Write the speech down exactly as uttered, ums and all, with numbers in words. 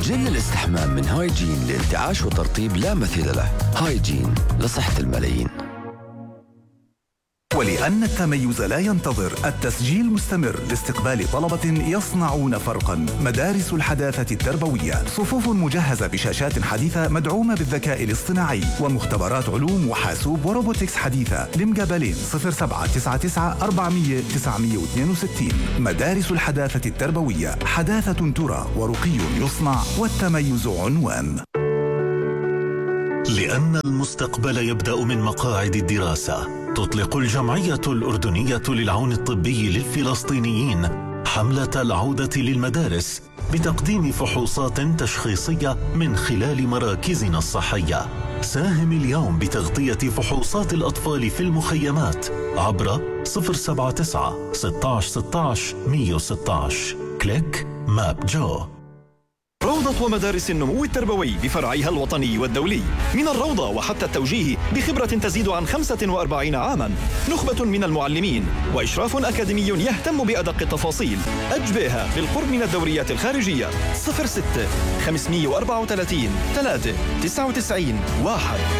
جل الاستحمام من هايجين لانتعاش وترطيب لا مثيل له. هايجين لصحة الملايين. ولأن التميز لا ينتظر، التسجيل مستمر لاستقبال طلبة يصنعون فرقا. مدارس الحداثة التربوية، صفوف مجهزة بشاشات حديثة مدعومة بالذكاء الاصطناعي ومختبرات علوم وحاسوب وروبوتكس حديثة لمقابلين صفر سبعة تسعة تسعة أربعمية تسعمية واثنين وستين. مدارس الحداثة التربوية، حداثة ترى ورقي يصنع والتميز عنوان. لأن المستقبل يبدأ من مقاعد الدراسة، تطلق الجمعية الأردنية للعون الطبي للفلسطينيين حملة العودة للمدارس بتقديم فحوصات تشخيصية من خلال مراكزنا الصحية. ساهم اليوم بتغطية فحوصات الأطفال في المخيمات عبر صفر سبعة تسعة ستة عشر ستة عشر مية وستة عشر. كليك ماب جو. روضة ومدارس النمو التربوي بفرعيها الوطني والدولي، من الروضة وحتى التوجيه بخبرة تزيد عن خمسة وأربعين عاما، نخبة من المعلمين وإشراف أكاديمي يهتم بأدق التفاصيل. أجبيها بالقرب من الدوريات الخارجية. صفر ستة خمسمية وأربعة وثلاثين ثلاثة تسعة وتسعين واحد.